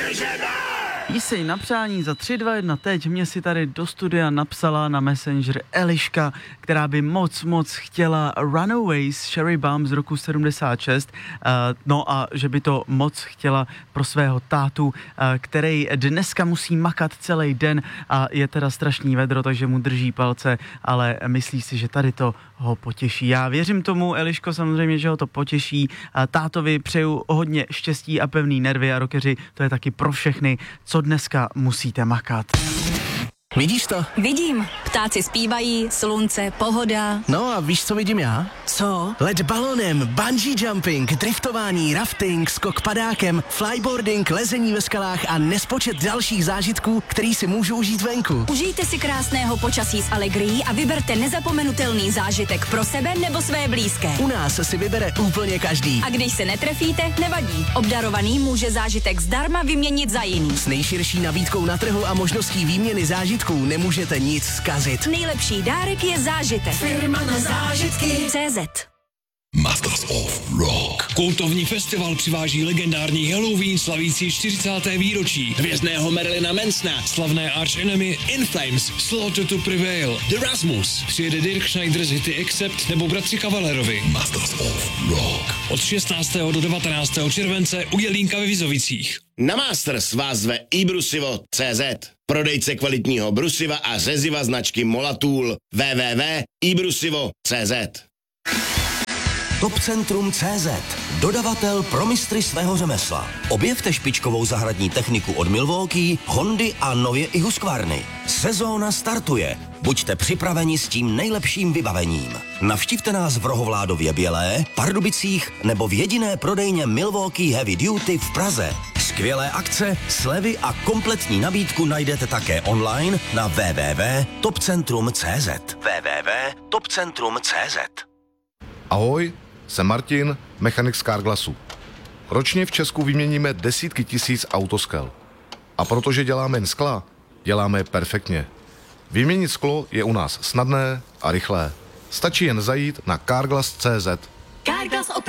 Píseň na přání za 3, 2, 1 teď mě si tady do studia napsala na Messenger Eliška, která by moc chtěla Runaways Sherry Bomb z roku 76, no a že by to moc chtěla pro svého tátu, který dneska musí makat celý den a je teda strašný vedro, takže mu drží palce, ale myslí si, že tady to ho potěší. Já věřím tomu, Eliško, samozřejmě, že ho to potěší. Tátovi přeju hodně štěstí a pevný nervy a rockeři, to je taky pro všechny, co dneska musíte makat. Vidíš to? Vidím. Ptáci zpívají, slunce, pohoda. No a víš, co vidím já? Co? Let balonem, bungee jumping, driftování, rafting, skok padákem, flyboarding, lezení ve skalách a nespočet dalších zážitků, který si můžu užít venku. Užijte si krásného počasí s Allegrií a vyberte nezapomenutelný zážitek pro sebe nebo své blízké. U nás si vybere úplně každý. A když se netrefíte, nevadí. Obdarovaný může zážitek zdarma vyměnit za jiný. S nejširší nabídkou na trhu a možností výměny zážitků nemůžete nic zkazit. Nejlepší dárek je zážitek. Firma na zážitky. CZ. Masters of Rock. Kultovní festival přiváží legendární Halloween slavící 40. výročí, hvězdného Marilyna Mansona, slavné Arch Enemy, In Flames, Slaughter to Prevail, The Rasmus, přijede Dirk Schneider z hity Accept nebo bratři Kavalerovi. Masters of Rock. Od 16. do 19. července u Jelínka ve Vizovicích. Na Masters vás zve iBrusivo.cz, prodejce kvalitního brusiva a řeziva značky Molatool. www.ibrusivo.cz. Topcentrum.cz, dodavatel pro mistry svého řemesla. Objevte špičkovou zahradní techniku od Milwaukee, Hondy a nově i Husqvarny. Sezóna startuje. Buďte připraveni s tím nejlepším vybavením. Navštivte nás v Rohovládově Bělé, Pardubicích nebo v jediné prodejně Milwaukee Heavy Duty v Praze. Skvělé akce, slevy a kompletní nabídku najdete také online na www.topcentrum.cz. www.topcentrum.cz. Ahoj, jsem Martin, mechanik z Carglassu. Ročně v Česku vyměníme desítky tisíc autoskel. A protože děláme jen skla, děláme je perfektně. Vyměnit sklo je u nás snadné a rychlé. Stačí jen zajít na carglass.cz. Carglass